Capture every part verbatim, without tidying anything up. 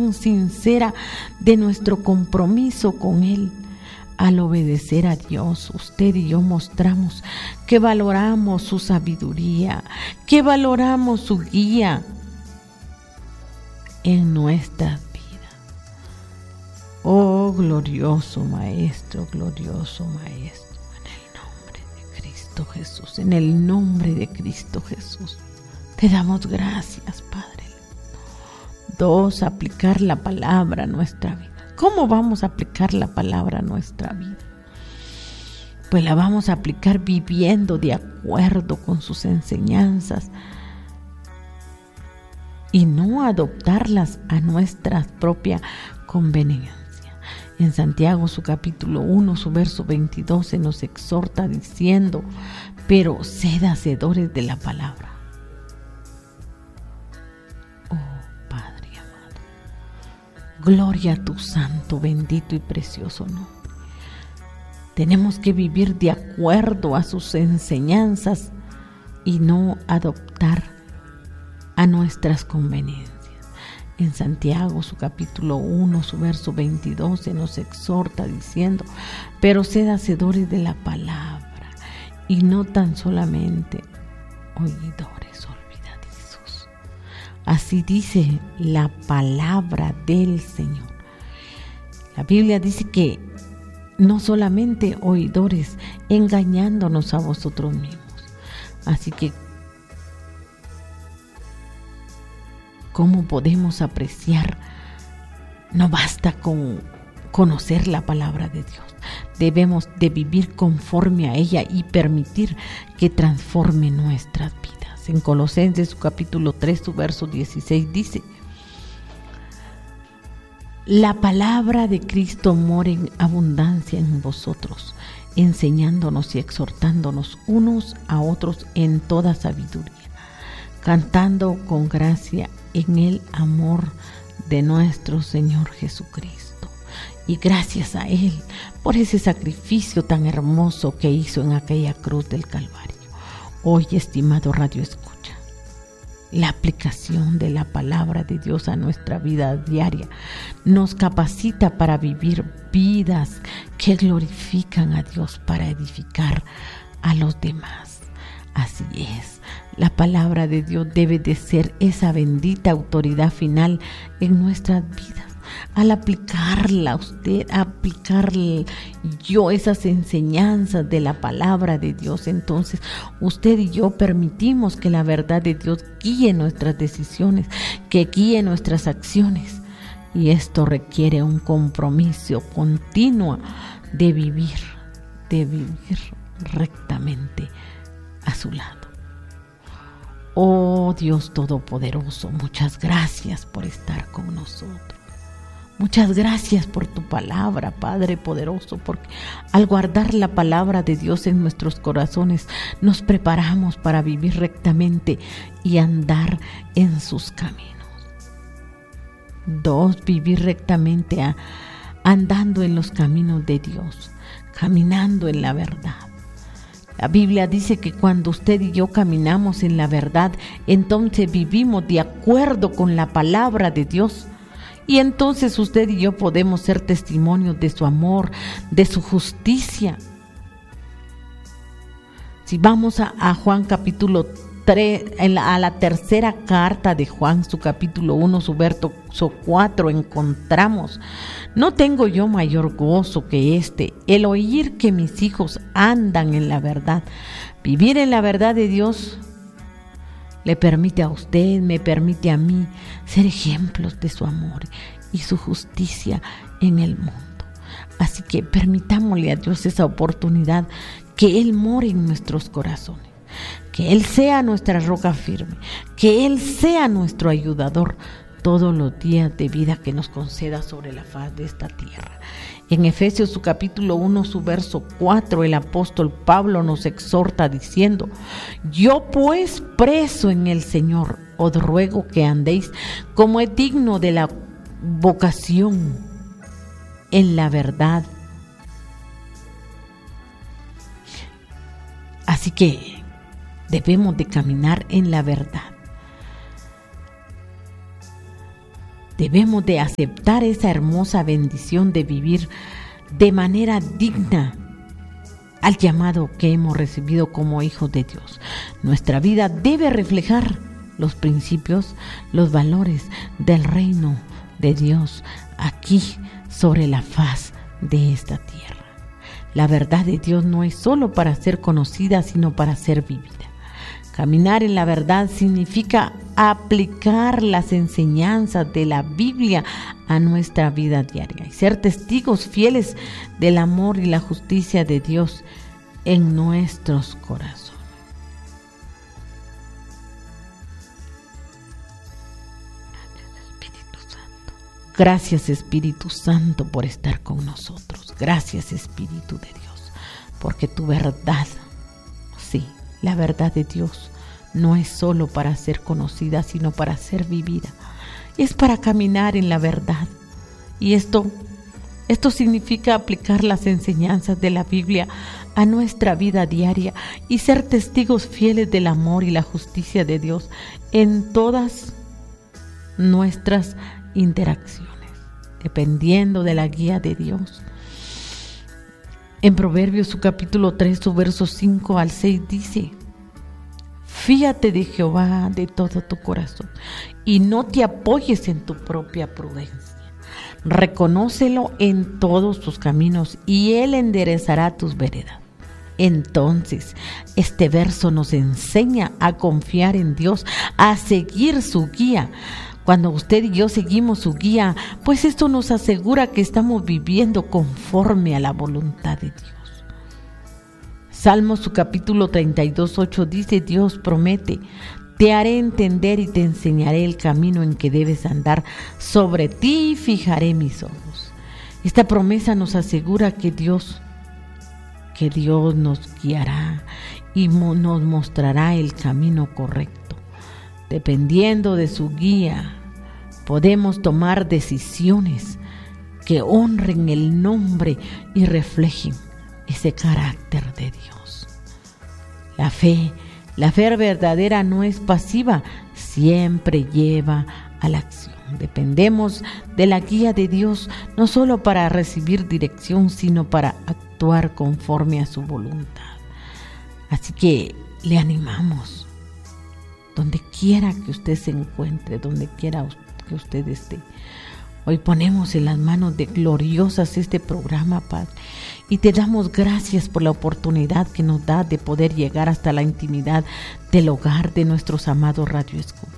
expresión sincera de nuestro compromiso con Él. Al obedecer a Dios, usted y yo mostramos que valoramos su sabiduría, que valoramos su guía en nuestras vidas. Oh, glorioso Maestro, glorioso Maestro, en el nombre de Cristo Jesús, en el nombre de Cristo Jesús, te damos gracias, Padre. Dos, aplicar la palabra a nuestra vida. ¿Cómo vamos a aplicar la palabra a nuestra vida? Pues la vamos a aplicar viviendo de acuerdo con sus enseñanzas y no adoptarlas a nuestra propia conveniencia. En Santiago, su capítulo uno, su verso veintidós, se nos exhorta diciendo: pero sed hacedores de la palabra. Gloria a tu santo, bendito y precioso nombre. Tenemos que vivir de acuerdo a sus enseñanzas y no adoptar a nuestras conveniencias. En Santiago, su capítulo uno, su verso veintidós, se nos exhorta diciendo: pero sed hacedores de la palabra y no tan solamente oidores. Así dice la palabra del Señor. La Biblia dice que no solamente oidores, engañándonos a vosotros mismos. Así que, ¿cómo podemos apreciar? No basta con conocer la palabra de Dios. Debemos de vivir conforme a ella y permitir que transforme nuestras vidas. En Colosenses, su capítulo tres, su verso dieciséis, dice: la palabra de Cristo mora en abundancia en vosotros, enseñándonos y exhortándonos unos a otros en toda sabiduría, cantando con gracia en el amor de nuestro Señor Jesucristo. Y gracias a Él por ese sacrificio tan hermoso que hizo en aquella cruz del Calvario. Hoy, estimado Radio Escucha, la aplicación de la palabra de Dios a nuestra vida diaria nos capacita para vivir vidas que glorifican a Dios, para edificar a los demás. Así es, la palabra de Dios debe de ser esa bendita autoridad final en nuestras vidas. Al aplicarla usted, aplicar yo esas enseñanzas de la palabra de Dios, entonces usted y yo permitimos que la verdad de Dios guíe nuestras decisiones, que guíe nuestras acciones. Y esto requiere un compromiso continuo de vivir, de vivir rectamente a su lado. Oh Dios Todopoderoso, muchas gracias por estar con nosotros. Muchas gracias por tu palabra, Padre poderoso, porque al guardar la palabra de Dios en nuestros corazones, nos preparamos para vivir rectamente y andar en sus caminos. Dos, vivir rectamente a, andando en los caminos de Dios, caminando en la verdad. La Biblia dice que cuando usted y yo caminamos en la verdad, entonces vivimos de acuerdo con la palabra de Dios. Y entonces usted y yo podemos ser testimonios de su amor, de su justicia. Si vamos a, a Juan capítulo tres, en la, a la tercera carta de Juan, su capítulo uno, su verso cuatro, encontramos: no tengo yo mayor gozo que este, el oír que mis hijos andan en la verdad. Vivir en la verdad de Dios le permite a usted, me permite a mí ser ejemplos de su amor y su justicia en el mundo. Así que permitámosle a Dios esa oportunidad, que Él more en nuestros corazones, que Él sea nuestra roca firme, que Él sea nuestro ayudador todos los días de vida que nos conceda sobre la faz de esta tierra. En Efesios, su capítulo uno, su verso cuatro, el apóstol Pablo nos exhorta diciendo: yo pues, preso en el Señor, os ruego que andéis como es digno de la vocación, en la verdad. Así que debemos de caminar en la verdad. Debemos de aceptar esa hermosa bendición de vivir de manera digna al llamado que hemos recibido como hijos de Dios. Nuestra vida debe reflejar los principios, los valores del reino de Dios aquí sobre la faz de esta tierra. La verdad de Dios no es solo para ser conocida, sino para ser vivida. Caminar en la verdad significa aplicar las enseñanzas de la Biblia a nuestra vida diaria y ser testigos fieles del amor y la justicia de Dios en nuestros corazones. Gracias, Espíritu Santo, por estar con nosotros. Gracias, Espíritu de Dios, porque tu verdad, sí, la verdad de Dios no es solo para ser conocida, sino para ser vivida. Es para caminar en la verdad. Y esto, esto significa aplicar las enseñanzas de la Biblia a nuestra vida diaria y ser testigos fieles del amor y la justicia de Dios en todas nuestras interacciones, dependiendo de la guía de Dios. En Proverbios, su capítulo tres, su versos cinco al seis dice: fíate de Jehová de todo tu corazón y no te apoyes en tu propia prudencia. Reconócelo en todos tus caminos y Él enderezará tus veredas. Entonces, este verso nos enseña a confiar en Dios, a seguir su guía. Cuando usted y yo seguimos su guía, pues esto nos asegura que estamos viviendo conforme a la voluntad de Dios. Salmos, su capítulo treinta y dos, ocho dice: Dios promete, te haré entender y te enseñaré el camino en que debes andar, sobre ti fijaré mis ojos. Esta promesa nos asegura que Dios, que Dios nos guiará y mo- nos mostrará el camino correcto. Dependiendo de su guía, podemos tomar decisiones que honren el nombre y reflejen ese carácter de Dios. La fe, la fe verdadera no es pasiva, siempre lleva a la acción. Dependemos de la guía de Dios, no solo para recibir dirección, sino para actuar conforme a su voluntad. Así que le animamos, donde quiera que usted se encuentre, donde quiera que usted esté. Hoy ponemos en las manos de gloriosas este programa, Padre, y te damos gracias por la oportunidad que nos da de poder llegar hasta la intimidad del hogar de nuestros amados radioescuchas.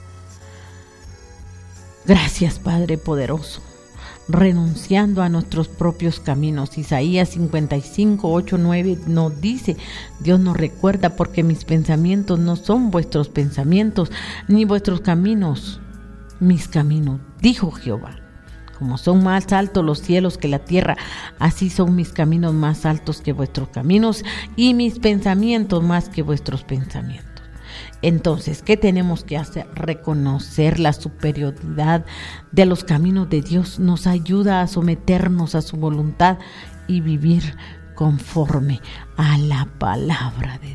Gracias, Padre poderoso, renunciando a nuestros propios caminos. Isaías cincuenta y cinco, ocho, nueve nos dice: Dios nos recuerda, porque mis pensamientos no son vuestros pensamientos, ni vuestros caminos mis caminos, dijo Jehová. Como son más altos los cielos que la tierra, así son mis caminos más altos que vuestros caminos, y mis pensamientos más que vuestros pensamientos. Entonces, ¿qué tenemos que hacer? Reconocer la superioridad de los caminos de Dios nos ayuda a someternos a su voluntad y vivir conforme a la palabra de Dios.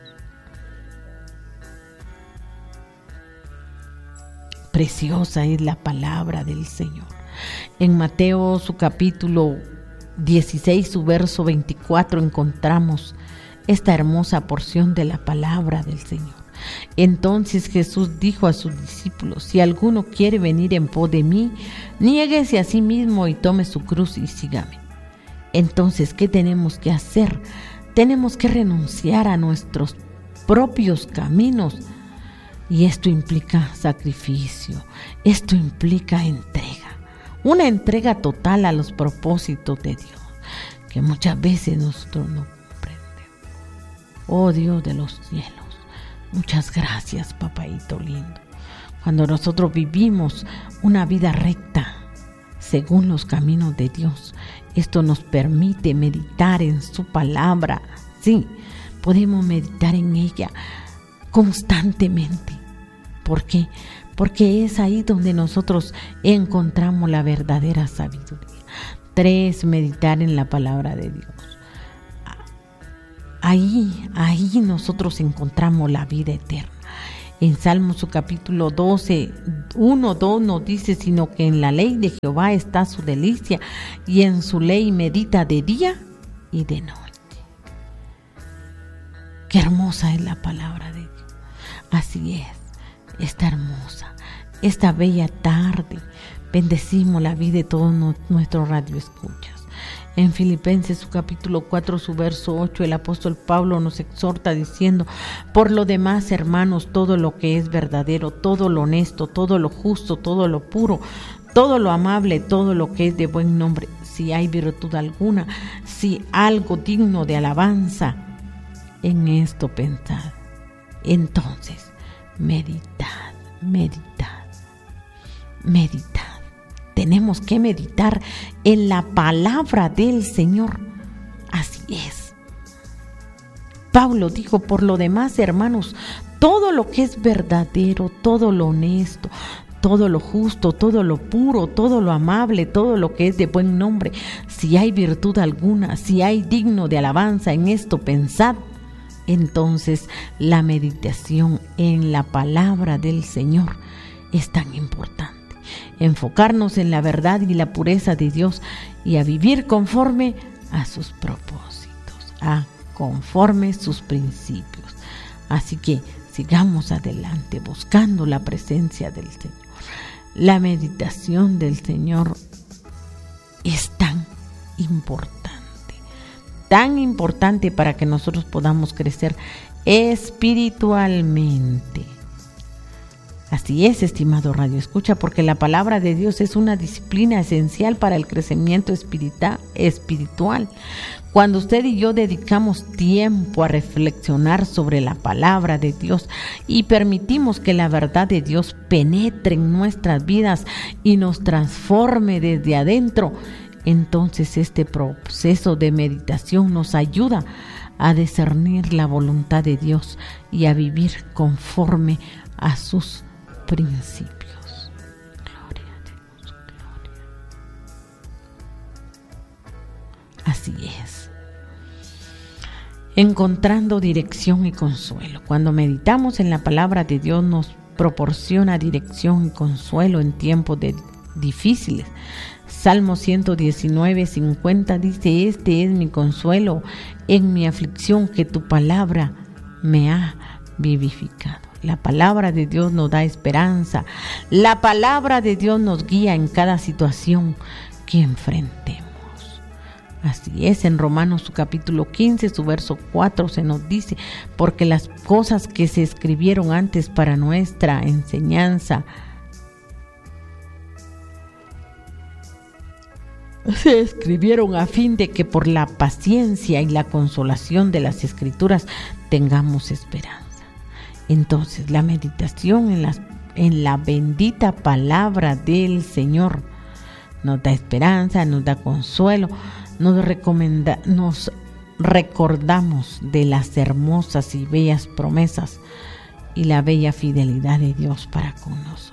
Preciosa es la palabra del Señor. En Mateo, su capítulo dieciséis, su verso veinticuatro, encontramos esta hermosa porción de la palabra del Señor. Entonces Jesús dijo a sus discípulos: si alguno quiere venir en pos de mí, niéguese a sí mismo y tome su cruz y sígame. Entonces, ¿qué tenemos que hacer? Tenemos que renunciar a nuestros propios caminos. Y esto implica sacrificio, esto implica entrega, una entrega total a los propósitos de Dios, que muchas veces nosotros no comprendemos. Oh Dios de los cielos, muchas gracias, papaito lindo. Cuando nosotros vivimos una vida recta, según los caminos de Dios, esto nos permite meditar en su palabra. Sí, podemos meditar en ella constantemente. ¿Por qué? Porque es ahí donde nosotros encontramos la verdadera sabiduría. Tres, meditar en la palabra de Dios. Ahí, ahí nosotros encontramos la vida eterna. En Salmos su capítulo doce, uno, dos nos dice, sino que en la ley de Jehová está su delicia, y en su ley medita de día y de noche. Qué hermosa es la palabra de Dios. Así es, está hermosa. Esta bella tarde bendecimos la vida de todos nuestros radioescuchas. En Filipenses su capítulo cuatro, su verso ocho, el apóstol Pablo nos exhorta diciendo: por lo demás, hermanos, todo lo que es verdadero, todo lo honesto, todo lo justo, todo lo puro, todo lo amable, todo lo que es de buen nombre, si hay virtud alguna, si algo digno de alabanza, en esto pensad. Entonces, meditad, meditad, meditad. Tenemos que meditar en la palabra del Señor. Así es. Pablo dijo: por lo demás, hermanos, todo lo que es verdadero, todo lo honesto, todo lo justo, todo lo puro, todo lo amable, todo lo que es de buen nombre, si hay virtud alguna, si hay digno de alabanza, en esto pensad. Entonces, la meditación en la palabra del Señor es tan importante. Enfocarnos en la verdad y la pureza de Dios y a vivir conforme a sus propósitos, a conforme sus principios. Así que sigamos adelante buscando la presencia del Señor. La meditación del Señor es tan importante, tan importante para que nosotros podamos crecer espiritualmente. Así es, estimado Radio Escucha, porque la palabra de Dios es una disciplina esencial para el crecimiento espiritual. Cuando usted y yo dedicamos tiempo a reflexionar sobre la palabra de Dios y permitimos que la verdad de Dios penetre en nuestras vidas y nos transforme desde adentro, entonces este proceso de meditación nos ayuda a discernir la voluntad de Dios y a vivir conforme a sus principios. Gloria a Dios, gloria. Así es. Encontrando dirección y consuelo. Cuando meditamos en la palabra de Dios, nos proporciona dirección y consuelo en tiempos de difíciles. Salmo ciento diecinueve, cincuenta dice: este es mi consuelo en mi aflicción, que tu palabra me ha vivificado. La palabra de Dios nos da esperanza. La palabra de Dios nos guía en cada situación que enfrentemos. Así es, en Romanos su capítulo quince, su verso cuatro se nos dice: porque las cosas que se escribieron antes para nuestra enseñanza se escribieron a fin de que por la paciencia y la consolación de las Escrituras tengamos esperanza. Entonces, la meditación en, las, en la bendita palabra del Señor nos da esperanza, nos da consuelo, nos, recomenda, nos recordamos de las hermosas y bellas promesas y la bella fidelidad de Dios para con nosotros.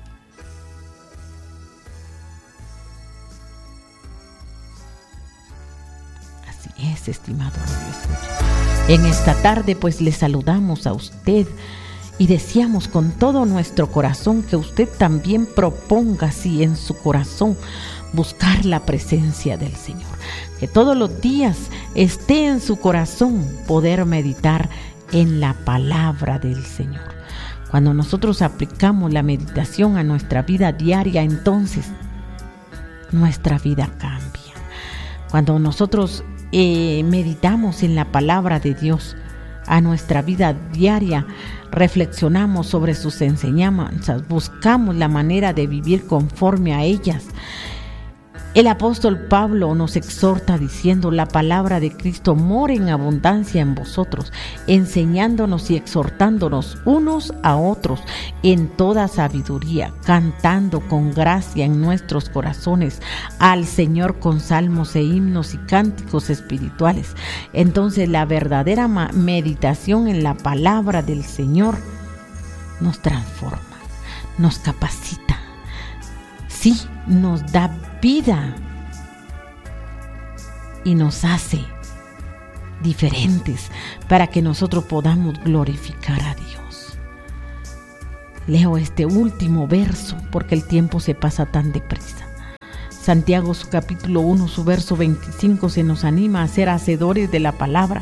Así es, estimado Radio Escucha. En esta tarde pues le saludamos a usted y deseamos con todo nuestro corazón que usted también proponga así en su corazón buscar la presencia del Señor. Que todos los días esté en su corazón poder meditar en la palabra del Señor. Cuando nosotros aplicamos la meditación a nuestra vida diaria, entonces nuestra vida cambia. Cuando nosotros Eh, meditamos en la palabra de Dios a nuestra vida diaria, reflexionamos sobre sus enseñanzas, buscamos la manera de vivir conforme a ellas. El apóstol Pablo nos exhorta diciendo: la palabra de Cristo mora en abundancia en vosotros, enseñándonos y exhortándonos unos a otros en toda sabiduría, cantando con gracia en nuestros corazones al Señor con salmos e himnos y cánticos espirituales. Entonces, la verdadera meditación en la palabra del Señor nos transforma, nos capacita, sí, nos da vida y nos hace diferentes para que nosotros podamos glorificar a Dios. Leo este último verso porque el tiempo se pasa tan deprisa. Santiago, su capítulo uno, su verso veinticinco, se nos anima a ser hacedores de la palabra.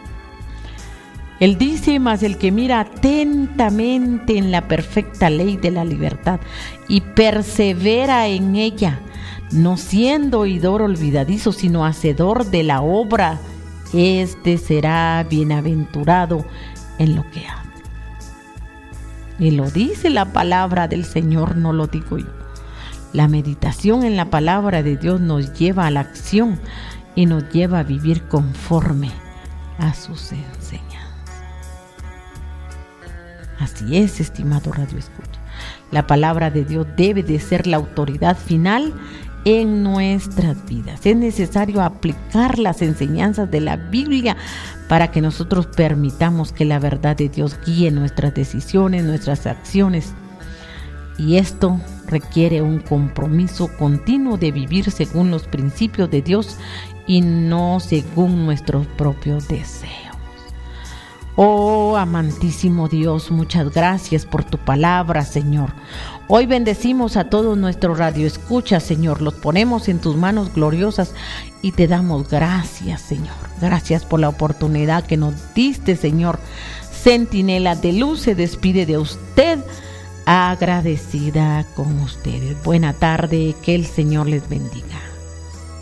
Él dice: mas el que mira atentamente en la perfecta ley de la libertad y persevera en ella, no siendo oidor olvidadizo, sino hacedor de la obra, este será bienaventurado en lo que hace. Y lo dice la palabra del Señor, no lo digo yo. La meditación en la palabra de Dios nos lleva a la acción y nos lleva a vivir conforme a sus enseñanzas. Así es, estimado Radio Escucha. La palabra de Dios debe de ser la autoridad final en nuestras vidas. Es necesario aplicar las enseñanzas de la Biblia para que nosotros permitamos que la verdad de Dios guíe nuestras decisiones, nuestras acciones. Y esto requiere un compromiso continuo de vivir según los principios de Dios y no según nuestros propios deseos. Oh, amantísimo Dios, muchas gracias por tu palabra, Señor. Hoy bendecimos a todos nuestros radioescuchas, Señor. Los ponemos en tus manos gloriosas y te damos gracias, Señor. Gracias por la oportunidad que nos diste, Señor. Centinela de Luz se despide de usted, agradecida con ustedes. Buena tarde, que el Señor les bendiga.